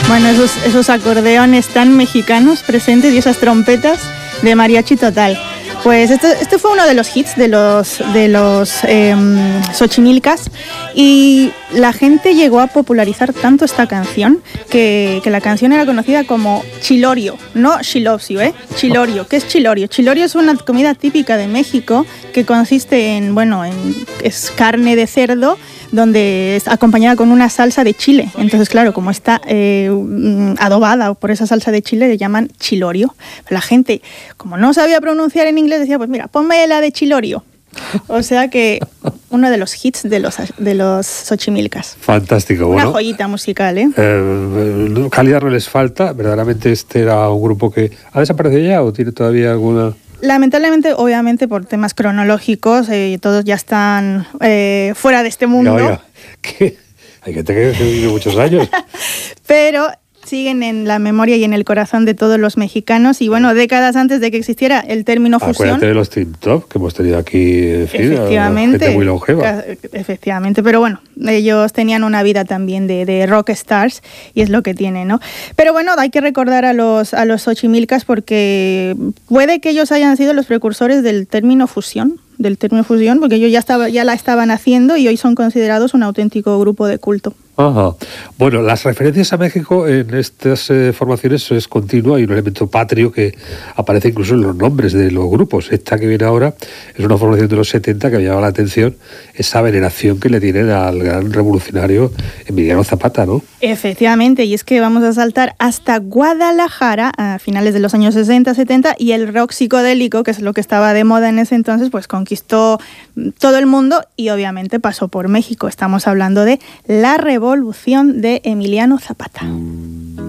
Bueno, esos acordeones tan mexicanos presentes y esas trompetas de mariachi total. Pues este fue uno de los hits de los Xochimilcas, y la gente llegó a popularizar tanto esta canción que la canción era conocida como chilorio, no she loves you, chilorio. ¿Qué es chilorio? Chilorio es una comida típica de México que consiste es carne de cerdo donde es acompañada con una salsa de chile. Entonces, claro, como está adobada por esa salsa de chile, le llaman chilorio. La gente, como no sabía pronunciar en inglés, decía, pues mira, ponme la de chilorio. O sea que uno de los hits de los Xochimilcas. Fantástico. Una joyita musical, Calidad no les falta. Verdaderamente este era un grupo que ¿ha desaparecido ya o tiene todavía alguna...? Lamentablemente, obviamente, por temas cronológicos, todos ya están fuera de este mundo. Oiga, que hay gente que vive muchos años. Pero siguen en la memoria y en el corazón de todos los mexicanos. Y bueno, décadas antes de que existiera el término fusión. Acuérdate de los Teen Top, que hemos tenido aquí, en fin, efectivamente, gente muy longeva. Efectivamente, pero bueno, ellos tenían una vida también de rock stars y es lo que tienen, ¿no? Pero bueno, hay que recordar a los Xochimilcas porque puede que ellos hayan sido los precursores del término fusión, porque ellos ya la estaban haciendo y hoy son considerados un auténtico grupo de culto. Ajá. Bueno, las referencias a México en estas formaciones es continua, hay un elemento patrio que aparece incluso en los nombres de los grupos. Esta que viene ahora es una formación de los 70 que me llama la atención, esa veneración que le tienen al gran revolucionario Emiliano Zapata, ¿no? Efectivamente, y es que vamos a saltar hasta Guadalajara a finales de los años 60, 70, y el rock psicodélico, que es lo que estaba de moda en ese entonces, pues conquistó todo el mundo y obviamente pasó por México. Estamos hablando de la revolución de Emiliano Zapata.